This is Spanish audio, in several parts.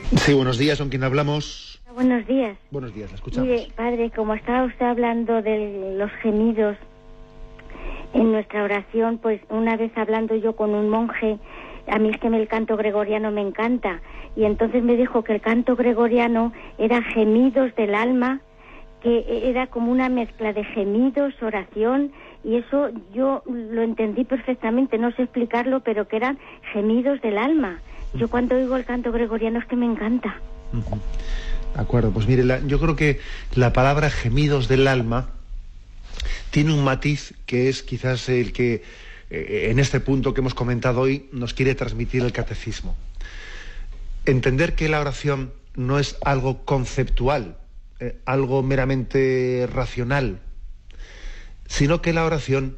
Sí, buenos días, ¿con quién hablamos? Buenos días. Buenos días, la escuchamos. Mire, padre, como estaba usted hablando de los gemidos en nuestra oración, pues una vez hablando yo con un monje, a mí es que el canto gregoriano me encanta, y entonces me dijo que el canto gregoriano era gemidos del alma, que era como una mezcla de gemidos, oración, y eso yo lo entendí perfectamente, no sé explicarlo, pero que eran gemidos del alma. Yo cuando oigo el canto gregoriano es que me encanta. De acuerdo, pues mire, yo creo que la palabra gemidos del alma tiene un matiz que es quizás el que en este punto que hemos comentado hoy nos quiere transmitir el catecismo. Entender que la oración no es algo conceptual, algo meramente racional, sino que la oración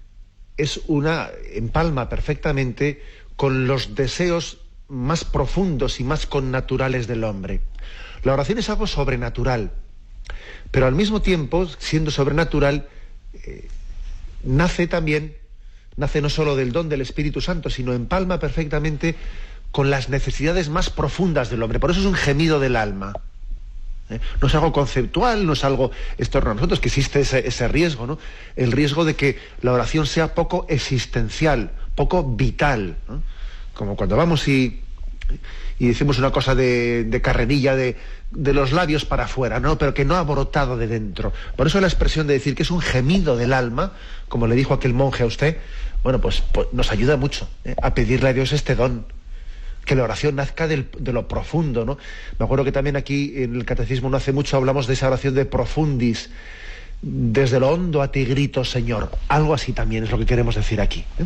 empalma perfectamente con los deseos más profundos y más connaturales del hombre. La oración es algo sobrenatural, pero al mismo tiempo, siendo sobrenatural, nace no solo del don del Espíritu Santo, sino empalma perfectamente con las necesidades más profundas del hombre. Por eso es un gemido del alma. No es algo conceptual, no es algo externo a nosotros, que existe ese riesgo, ¿no? El riesgo de que la oración sea poco existencial, poco vital, ¿no? Como cuando vamos y decimos una cosa de carrerilla, de los labios para afuera, ¿no? Pero que no ha brotado de dentro. Por eso la expresión de decir que es un gemido del alma, como le dijo aquel monje a usted, bueno, pues nos ayuda mucho a pedirle a Dios este don, que la oración nazca de lo profundo, ¿no? Me acuerdo que también aquí en el catecismo no hace mucho hablamos de esa oración de profundis, desde lo hondo a ti grito, Señor. Algo así también es lo que queremos decir aquí, ¿eh?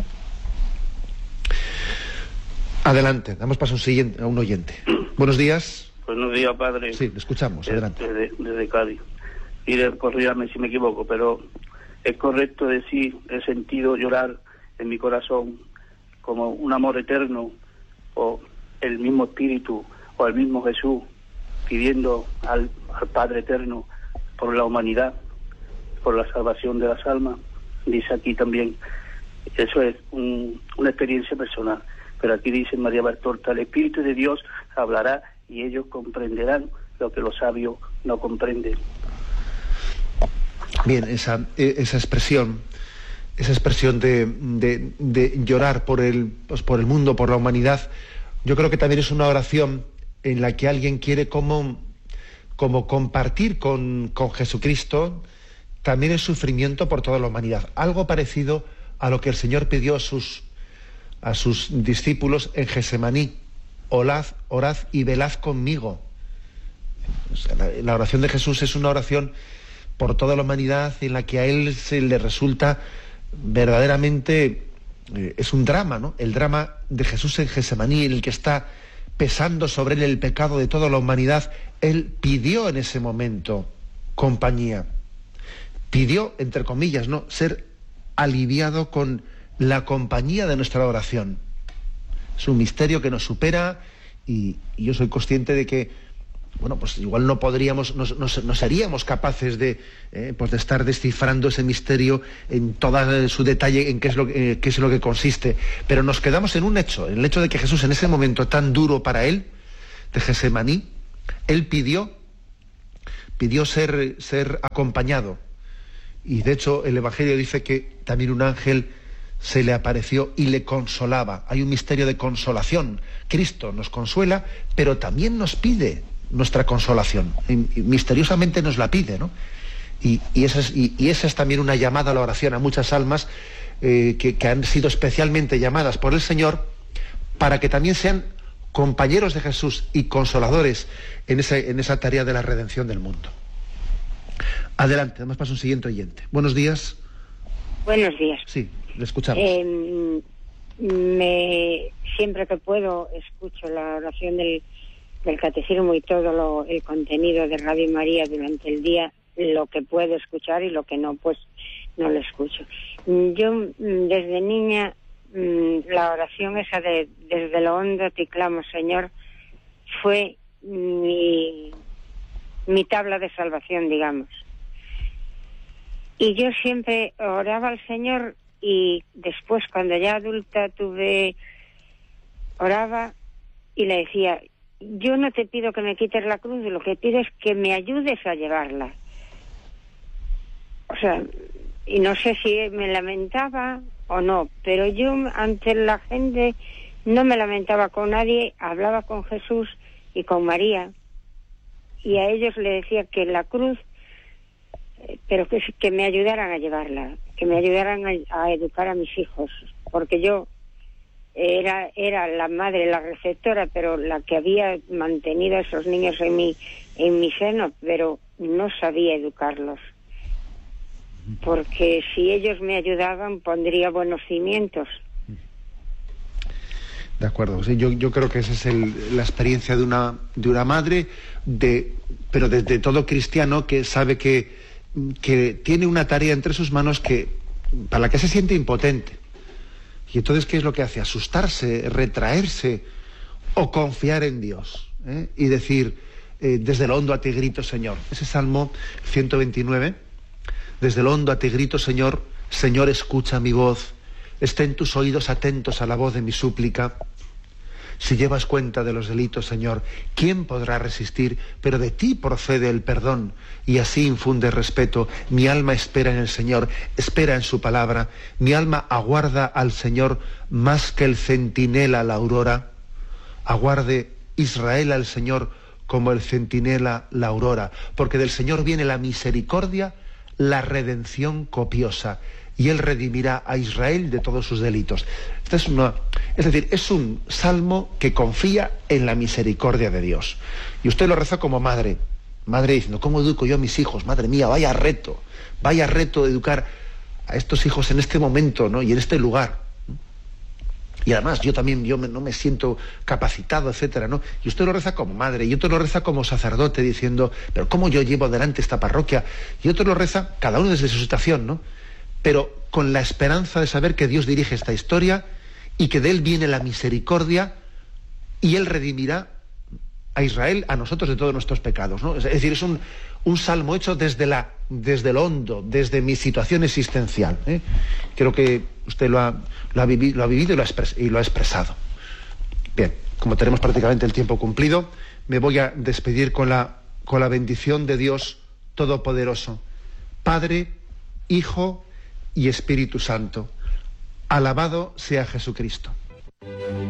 Adelante, damos paso a un oyente. Buenos días. Buenos días, padre. Sí, le escuchamos, adelante. Desde Cádiz. Mire, corrígame si me equivoco, pero es correcto decir, he sentido llorar en mi corazón como un amor eterno, o el mismo Espíritu, o el mismo Jesús, pidiendo al Padre Eterno por la humanidad, por la salvación de las almas. Dice aquí también, eso es una experiencia personal. Pero aquí dice María Bertolta, el Espíritu de Dios hablará y ellos comprenderán lo que los sabios no comprenden. Bien, esa expresión de llorar por el mundo, por la humanidad, yo creo que también es una oración en la que alguien quiere como compartir con Jesucristo también el sufrimiento por toda la humanidad. Algo parecido a lo que el Señor pidió a sus discípulos en Gesemaní: orad y velad conmigo. O sea, la oración de Jesús es una oración por toda la humanidad en la que a él se le resulta verdaderamente, es un drama, ¿no? El drama de Jesús en Gesemaní, en el que está pesando sobre él el pecado de toda la humanidad. Él pidió en ese momento compañía, pidió, entre comillas, ¿no?, ser aliviado con la compañía de nuestra oración. Es un misterio que nos supera y yo soy consciente de que, bueno, pues igual no podríamos, no seríamos capaces de estar descifrando ese misterio en todo su detalle, en qué es lo que consiste, pero nos quedamos en un hecho, en el hecho de que Jesús, en ese momento tan duro para él, de Gesemaní, él pidió ser acompañado. Y de hecho el Evangelio dice que también un ángel se le apareció y le consolaba. Hay un misterio de consolación. Cristo nos consuela, pero también nos pide nuestra consolación. Y misteriosamente nos la pide, ¿no? Y esa es también una llamada a la oración a muchas almas que han sido especialmente llamadas por el Señor para que también sean compañeros de Jesús y consoladores en esa tarea de la redención del mundo. Adelante, damos paso a un siguiente oyente. Buenos días. Buenos días. Sí, le escuchamos. Siempre que puedo escucho la oración del catecismo y todo el contenido de Radio María durante el día, lo que puedo escuchar y lo que no, pues no lo escucho. Yo desde niña la oración esa de desde lo hondo te clamo, Señor, fue mi tabla de salvación, digamos. Y yo siempre oraba al Señor y después, cuando ya adulta oraba y le decía, yo no te pido que me quites la cruz, lo que pido es que me ayudes a llevarla. O sea, y no sé si me lamentaba o no, pero yo ante la gente no me lamentaba con nadie, hablaba con Jesús y con María, y a ellos le decía que la cruz, pero que me ayudaran a llevarla, que me ayudaran a educar a mis hijos, porque yo era la madre, la receptora, pero la que había mantenido a esos niños en mi seno, pero no sabía educarlos. Porque si ellos me ayudaban, pondría buenos cimientos. De acuerdo. Sí, yo creo que esa es la experiencia de una madre, pero de todo cristiano que sabe que tiene una tarea entre sus manos para la que se siente impotente. Y entonces, ¿qué es lo que hace? Asustarse, retraerse o confiar en Dios, ¿eh? Y decir, desde lo hondo a ti grito, Señor. Ese Salmo 129, desde lo hondo a ti grito, Señor, Señor, escucha mi voz, estén tus oídos atentos a la voz de mi súplica. Si llevas cuenta de los delitos, Señor, ¿quién podrá resistir? Pero de ti procede el perdón, y así infunde respeto. Mi alma espera en el Señor, espera en su palabra. Mi alma aguarda al Señor más que el centinela la aurora. Aguarde Israel al Señor como el centinela la aurora, porque del Señor viene la misericordia, la redención copiosa, y Él redimirá a Israel de todos sus delitos. Es decir, es un salmo que confía en la misericordia de Dios. Y usted lo reza como madre diciendo, ¿cómo educo yo a mis hijos? Madre mía, vaya reto de educar a estos hijos en este momento, ¿no? Y en este lugar. Y además, yo no me siento capacitado, etcétera, ¿no? Y usted lo reza como madre, y otro lo reza como sacerdote, diciendo, pero ¿cómo yo llevo adelante esta parroquia? Y otro lo reza, cada uno desde su situación, ¿no? Pero con la esperanza de saber que Dios dirige esta historia y que de Él viene la misericordia y Él redimirá a Israel, a nosotros, de todos nuestros pecados, ¿no? Es decir, es un salmo hecho desde lo hondo, desde mi situación existencial, ¿eh? Creo que usted lo ha vivido y lo ha expresado. Bien, como tenemos prácticamente el tiempo cumplido, me voy a despedir con la bendición de Dios Todopoderoso, Padre, Hijo y Espíritu Santo. Alabado sea Jesucristo.